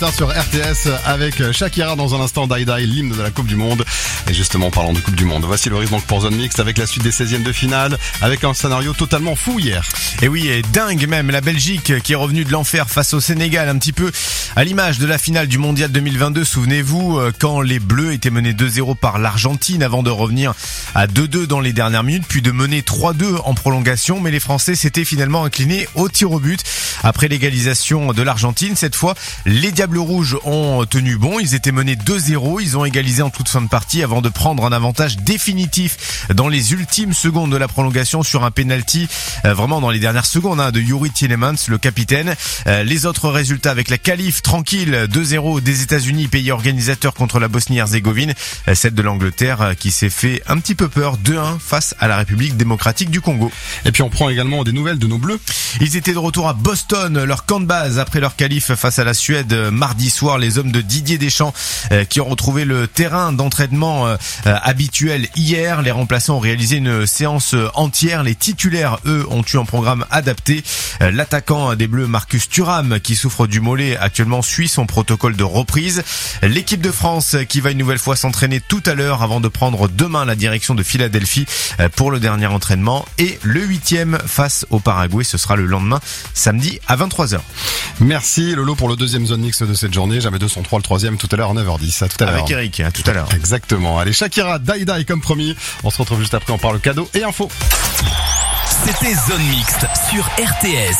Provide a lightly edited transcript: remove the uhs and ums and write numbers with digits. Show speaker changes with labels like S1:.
S1: Sur RTS avec Shakira dans un instant, Die Die, l'hymne de la Coupe du Monde. Et justement, en parlant de Coupe du Monde, voici le rythme donc pour Zone Mixte avec la suite des 16e de finale, avec un scénario totalement fou hier.
S2: Et oui, et dingue même, la Belgique qui est revenue de l'enfer face au Sénégal, un petit peu à l'image de la finale du Mondial 2022. Souvenez-vous, quand les Bleus étaient menés 2-0 par l'Argentine avant de revenir à 2-2 dans les dernières minutes, puis de mener 3-2 en prolongation. Mais les Français s'étaient finalement inclinés au tir au but. Après l'égalisation de l'Argentine, cette fois, les Diables Rouges ont tenu bon. Ils étaient menés 2-0. Ils ont égalisé en toute fin de partie avant de prendre un avantage définitif dans les ultimes secondes de la prolongation sur un penalty, vraiment dans les dernières secondes, de Youri Tielemans, le capitaine. Les autres résultats avec la qualif tranquille, 2-0 des États-Unis, pays organisateur contre la Bosnie-Herzégovine. Celle de l'Angleterre qui s'est fait un petit peu peur, 2-1 face à la République démocratique du Congo.
S1: Et puis on prend également des nouvelles de nos Bleus.
S2: Ils étaient de retour à Boston, leur camp de base après leur qualif face à la Suède mardi soir. Les hommes de Didier Deschamps qui ont retrouvé le terrain d'entraînement habituel hier. Les remplaçants ont réalisé une séance entière. Les titulaires, eux, ont eu un programme adapté. L'attaquant des Bleus, Marcus Thuram, qui souffre du mollet actuellement, suit son protocole de reprise. L'équipe de France qui va une nouvelle fois s'entraîner tout à l'heure avant de prendre demain la direction de Philadelphie pour le dernier entraînement. Et le 8e face au Paraguay, ce sera le lendemain, samedi à 23h.
S1: Merci Lolo pour le deuxième Zone Mixte de cette journée. Jamais 203, le troisième tout à l'heure à 9h10. À tout à l'heure.
S2: Avec Eric, à tout à l'heure.
S1: Exactement. Allez, Shakira, Die Die comme promis. On se retrouve juste après, on parle cadeau et info.
S3: C'était Zone Mixte sur RTS.